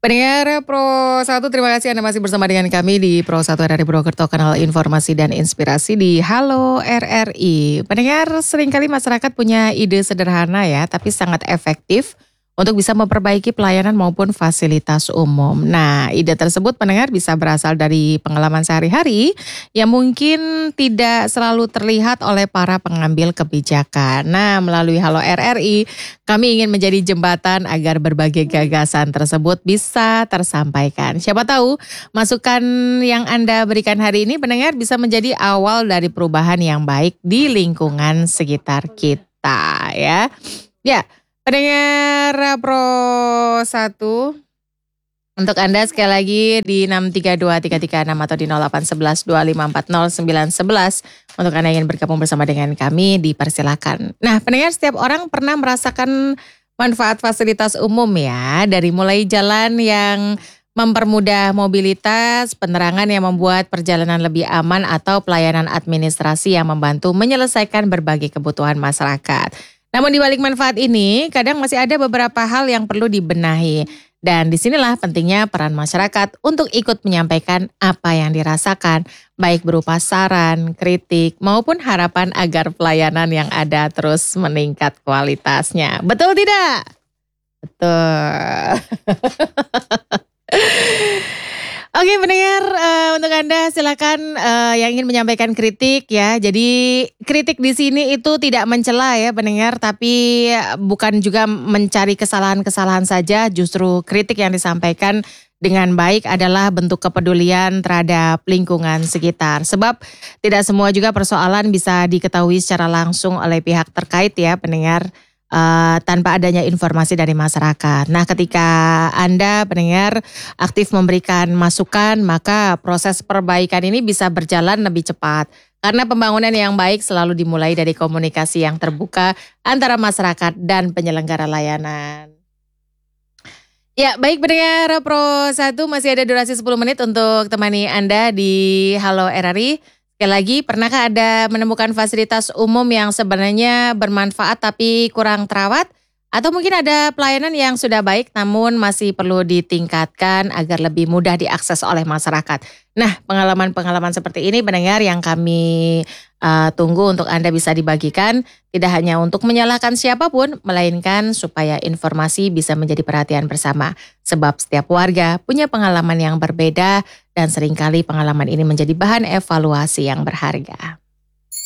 Pendengar Pro 1, terima kasih Anda masih bersama dengan kami di Pro 1 RRI Purwokerto, kanal informasi dan inspirasi di Halo RRI. Pendengar, seringkali masyarakat punya ide sederhana ya, tapi sangat efektif untuk bisa memperbaiki pelayanan maupun fasilitas umum. Nah, ide tersebut pendengar bisa berasal dari pengalaman sehari-hari yang mungkin tidak selalu terlihat oleh para pengambil kebijakan. Nah, melalui Halo RRI, kami ingin menjadi jembatan agar berbagai gagasan tersebut bisa tersampaikan. Siapa tahu masukan yang Anda berikan hari ini pendengar bisa menjadi awal dari perubahan yang baik di lingkungan sekitar kita ya. Ya, pendengar Pro 1, untuk Anda sekali lagi di 632-336 atau di 0811-2540-911 untuk Anda yang ingin bergabung bersama dengan kami dipersilakan. Nah, pendengar, setiap orang pernah merasakan manfaat fasilitas umum ya, dari mulai jalan yang mempermudah mobilitas, penerangan yang membuat perjalanan lebih aman, atau pelayanan administrasi yang membantu menyelesaikan berbagai kebutuhan masyarakat. Namun di balik manfaat ini, kadang masih ada beberapa hal yang perlu dibenahi. Dan disinilah pentingnya peran masyarakat untuk ikut menyampaikan apa yang dirasakan, baik berupa saran, kritik, maupun harapan agar pelayanan yang ada terus meningkat kualitasnya. Betul tidak? Betul. Oke pendengar, untuk Anda silakan yang ingin menyampaikan kritik ya. Jadi kritik di sini itu tidak mencela ya pendengar, tapi bukan juga mencari kesalahan-kesalahan saja. Justru kritik yang disampaikan dengan baik adalah bentuk kepedulian terhadap lingkungan sekitar. Sebab tidak semua juga persoalan bisa diketahui secara langsung oleh pihak terkait ya pendengar. Tanpa adanya informasi dari masyarakat. Nah, ketika Anda pendengar aktif memberikan masukan, maka proses perbaikan ini bisa berjalan lebih cepat. Karena pembangunan yang baik selalu dimulai dari komunikasi yang terbuka antara masyarakat dan penyelenggara layanan. Ya, baik pendengar Pro 1, masih ada durasi 10 menit untuk temani Anda di Halo RRI. Sekali lagi, pernahkah Anda menemukan fasilitas umum yang sebenarnya bermanfaat tapi kurang terawat? Atau mungkin ada pelayanan yang sudah baik namun masih perlu ditingkatkan agar lebih mudah diakses oleh masyarakat? Nah, pengalaman-pengalaman seperti ini pendengar yang kami tunggu untuk Anda bisa dibagikan. Tidak hanya untuk menyalahkan siapapun, melainkan supaya informasi bisa menjadi perhatian bersama. Sebab setiap warga punya pengalaman yang berbeda dan seringkali pengalaman ini menjadi bahan evaluasi yang berharga.